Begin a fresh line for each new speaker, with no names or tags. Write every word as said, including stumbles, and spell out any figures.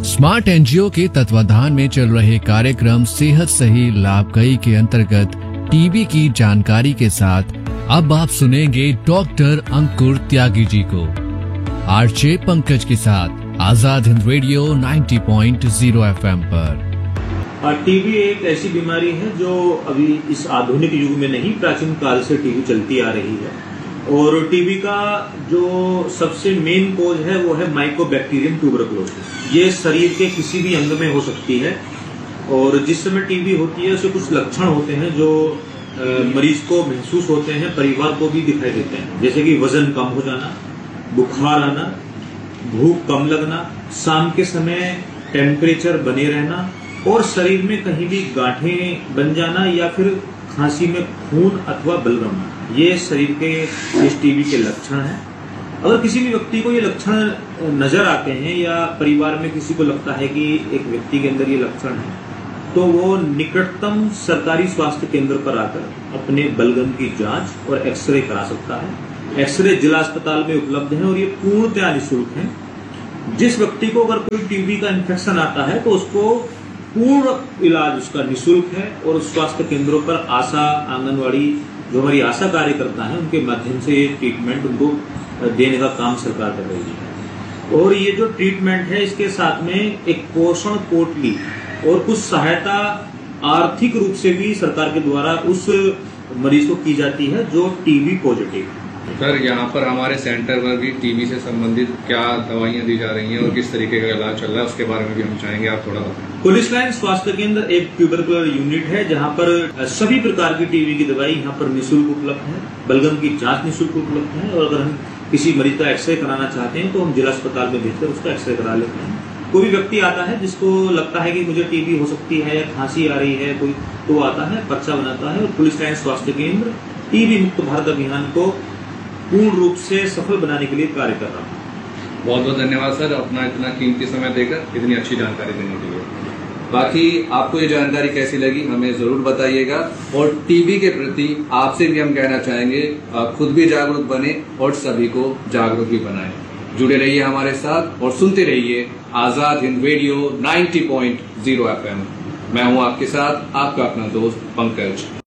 Smart NGO के तत्वाधान में चल रहे कार्यक्रम सेहत सही लाभकई के अंतर्गत टीबी की जानकारी के साथ अब आप सुनेंगे डॉक्टर अंकुर त्यागी जी को आरजे पंकज के साथ आजाद हिंद रेडियो नब्बे पॉइंट शून्य एफएम पर।
टीबी एक ऐसी बीमारी है जो अभी इस आधुनिक युग में नहीं, प्राचीन काल से टीबी चलती आ रही है। और टीबी का जो सबसे मेन कोज है वो है माइकोबैक्टीरियम ट्यूबरकुलोसिस। ये शरीर के किसी भी अंग में हो सकती है और जिस समय टीबी होती है उसके कुछ लक्षण होते हैं जो मरीज को महसूस होते हैं, परिवार को भी दिखाई देते हैं, जैसे कि वजन कम हो जाना, बुखार आना, भूख कम लगना, शाम के समय टेम्परेचर बने रहना और शरीर में कहीं भी गांठें बन जाना या फिर खांसी में खून अथवा बलगम, ये शरीर के इस टीबी के लक्षण हैं। अगर किसी भी व्यक्ति को ये लक्षण नजर आते हैं या परिवार में किसी को लगता है कि एक व्यक्ति के अंदर ये लक्षण है, तो वो निकटतम सरकारी स्वास्थ्य केंद्र पर आकर अपने बलगम की जांच और एक्सरे करा सकता है। एक्सरे जिला अस्पताल में उपलब्ध है और ये पूर्णतया निःशुल्क है। जिस व्यक्ति को अगर कोई टीबी का इन्फेक्शन आता है तो उसको पूर्ण इलाज उसका निःशुल्क है और स्वास्थ्य केंद्रों पर आशा, आंगनवाड़ी, जो हमारी आशा कार्यकर्ता है, उनके माध्यम से ये ट्रीटमेंट उनको देने का काम सरकार कर रही है। और ये जो ट्रीटमेंट है इसके साथ में एक पोषण पोटली और कुछ सहायता आर्थिक रूप से भी सरकार के द्वारा उस मरीज को की जाती है जो टीबी पॉजिटिव है।
सर, यहाँ पर हमारे सेंटर पर भी टीबी से संबंधित क्या दवाइयाँ दी जा रही हैं और किस तरीके का इलाज चल रहा है, उसके बारे में भी हम चाहेंगे आप थोड़ा बताएं।
पुलिस लाइन स्वास्थ्य केंद्र एक ट्यूबरकुलर यूनिट है जहाँ पर सभी प्रकार की टीबी की दवाई यहाँ पर निःशुल्क उपलब्ध है। बलगम की जांच निःशुल्क उपलब्ध है और अगर हम किसी मरीज का एक्सरे कराना चाहते हैं तो हम जिला अस्पताल में भेजकर उसका एक्सरे करा लेते हैं। कोई व्यक्ति आता है जिसको लगता है कि मुझे टीबी हो सकती है या खांसी आ रही है कोई, तो आता है, पर्चा बनाता है और पुलिस लाइन स्वास्थ्य केंद्र टीबी मुक्त भारत अभियान को पूर्ण रूप से सफल बनाने के लिए कार्य कर रहा है।
बहुत बहुत धन्यवाद सर, अपना इतना कीमती समय देकर इतनी अच्छी जानकारी देने के लिए। बाकी आपको ये जानकारी कैसी लगी हमें जरूर बताइएगा और टीबी के प्रति आपसे भी हम कहना चाहेंगे खुद भी जागरूक बने और सभी को जागरूक भी बनाएं। जुड़े रहिए हमारे साथ और सुनते रहिए आजाद हिंद रेडियो नब्बे पॉइंट शून्य एफएम। मैं हूं आपके साथ आपका अपना दोस्त पंकज।